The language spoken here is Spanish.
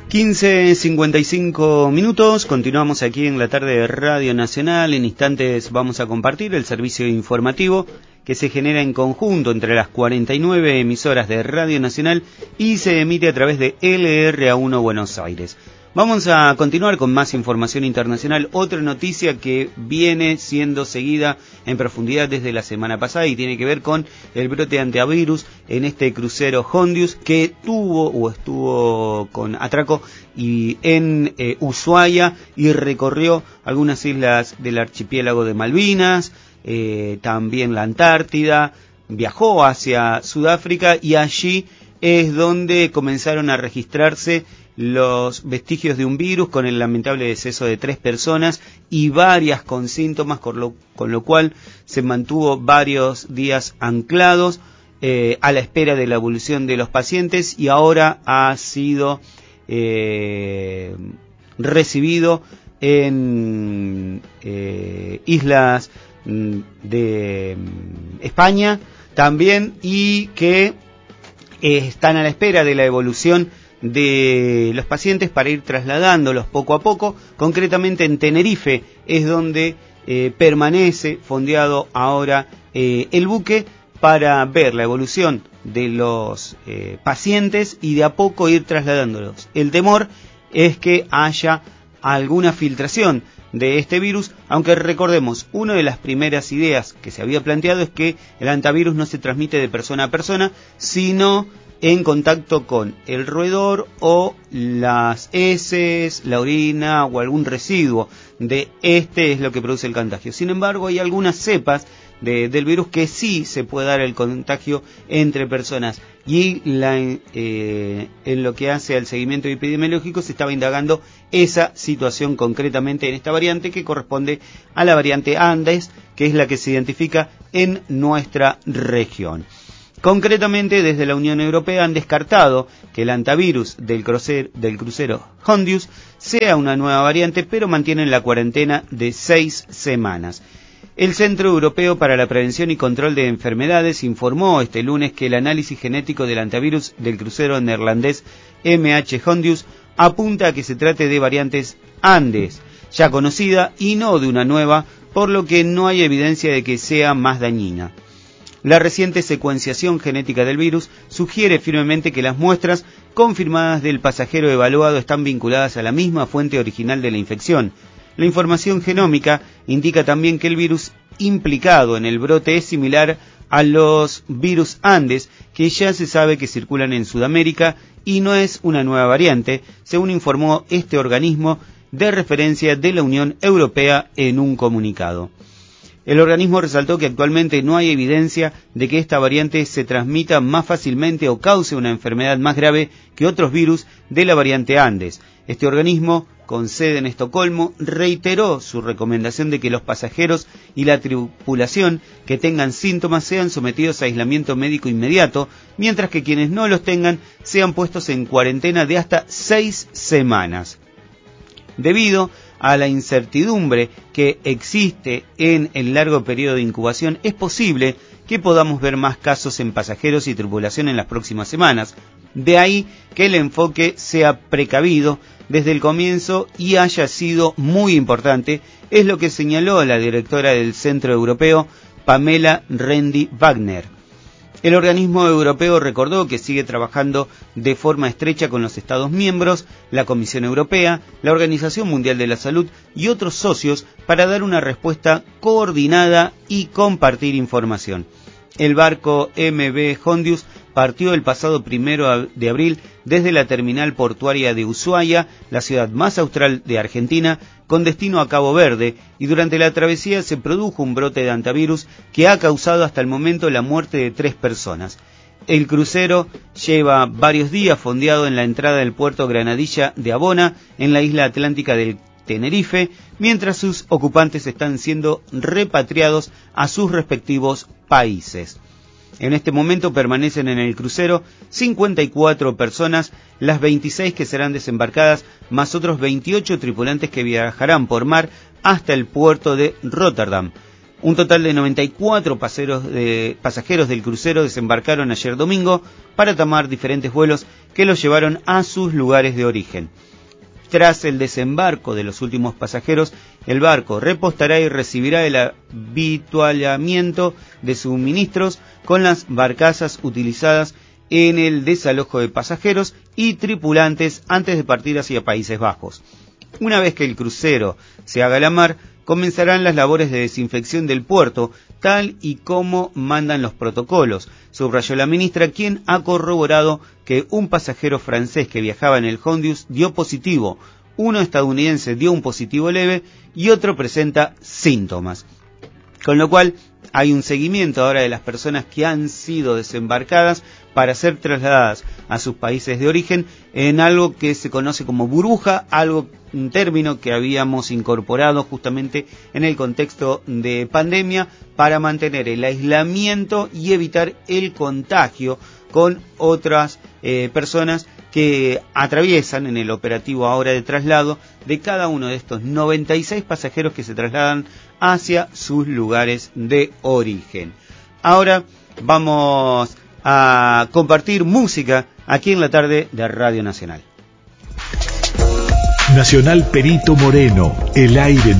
15:55, continuamos aquí en la tarde de Radio Nacional. En instantes vamos a compartir el servicio informativo que se genera en conjunto entre las 49 emisoras de Radio Nacional y se emite a través de LRA1 Buenos Aires. Vamos a continuar con más información internacional. Otra noticia que viene siendo seguida en profundidad desde la semana pasada y tiene que ver con el brote de antivirus en este crucero Hondius que estuvo con atraco en Ushuaia y recorrió algunas islas del archipiélago de Malvinas, también la Antártida, viajó hacia Sudáfrica y allí es donde comenzaron a registrarse los vestigios de un virus con el lamentable deceso de 3 personas y varias con síntomas, con lo cual se mantuvo varios días anclados a la espera de la evolución de los pacientes y ahora ha sido recibido en islas de España también y que están a la espera de la evolución de los pacientes para ir trasladándolos poco a poco. Concretamente en Tenerife es donde permanece fondeado ahora el buque para ver la evolución de los pacientes y de a poco ir trasladándolos. El temor es que haya alguna filtración de este virus, aunque recordemos, una de las primeras ideas que se había planteado es que el antivirus no se transmite de persona a persona, sino en contacto con el roedor o las heces, la orina o algún residuo de este es lo que produce el contagio. Sin embargo, hay algunas cepas del virus que sí se puede dar el contagio entre personas y en lo que hace al seguimiento epidemiológico se estaba indagando esa situación concretamente en esta variante que corresponde a la variante Andes, que es la que se identifica en nuestra región. Concretamente, desde la Unión Europea han descartado que el antivirus del crucero Hondius sea una nueva variante, pero mantienen la cuarentena de 6 semanas. El Centro Europeo para la Prevención y Control de Enfermedades informó este lunes que el análisis genético del antivirus del crucero neerlandés MH Hondius apunta a que se trate de variantes Andes, ya conocida, y no de una nueva, por lo que no hay evidencia de que sea más dañina. La reciente secuenciación genética del virus sugiere firmemente que las muestras confirmadas del pasajero evaluado están vinculadas a la misma fuente original de la infección. La información genómica indica también que el virus implicado en el brote es similar a los virus Andes, que ya se sabe que circulan en Sudamérica y no es una nueva variante, según informó este organismo de referencia de la Unión Europea en un comunicado. El organismo resaltó que actualmente no hay evidencia de que esta variante se transmita más fácilmente o cause una enfermedad más grave que otros virus de la variante Andes. Este organismo, con sede en Estocolmo, reiteró su recomendación de que los pasajeros y la tripulación que tengan síntomas sean sometidos a aislamiento médico inmediato, mientras que quienes no los tengan sean puestos en cuarentena de hasta 6 semanas. Debido a la incertidumbre que existe en el largo periodo de incubación, es posible que podamos ver más casos en pasajeros y tripulación en las próximas semanas. De ahí que el enfoque sea precavido desde el comienzo y haya sido muy importante, es lo que señaló la directora del Centro Europeo, Pamela Rendi-Wagner. El organismo europeo recordó que sigue trabajando de forma estrecha con los Estados miembros, la Comisión Europea, la Organización Mundial de la Salud y otros socios para dar una respuesta coordinada y compartir información. El barco MV Hondius partió el pasado 1 de abril desde la terminal portuaria de Ushuaia, la ciudad más austral de Argentina, con destino a Cabo Verde, y durante la travesía se produjo un brote de antivirus que ha causado hasta el momento la muerte de 3 personas. El crucero lleva varios días fondeado en la entrada del puerto Granadilla de Abona, en la isla atlántica del Tenerife, mientras sus ocupantes están siendo repatriados a sus respectivos países. En este momento permanecen en el crucero 54 personas, las 26 que serán desembarcadas, más otros 28 tripulantes que viajarán por mar hasta el puerto de Rotterdam. Un total de 94 pasajeros del crucero desembarcaron ayer domingo para tomar diferentes vuelos que los llevaron a sus lugares de origen. Tras el desembarco de los últimos pasajeros, el barco repostará y recibirá el avituallamiento de suministros con las barcazas utilizadas en el desalojo de pasajeros y tripulantes antes de partir hacia Países Bajos. Una vez que el crucero se haga a la mar, comenzarán las labores de desinfección del puerto, tal y como mandan los protocolos, subrayó la ministra, quien ha corroborado que un pasajero francés que viajaba en el Hondius dio positivo, uno estadounidense dio un positivo leve y otro presenta síntomas. Con lo cual, hay un seguimiento ahora de las personas que han sido desembarcadas para ser trasladadas a sus países de origen en algo que se conoce como burbuja, un término que habíamos incorporado justamente en el contexto de pandemia para mantener el aislamiento y evitar el contagio con otras personas que atraviesan en el operativo ahora de traslado de cada uno de estos 96 pasajeros que se trasladan hacia sus lugares de origen. Ahora vamos a compartir música aquí en la tarde de Radio Nacional. Nacional Perito Moreno, el aire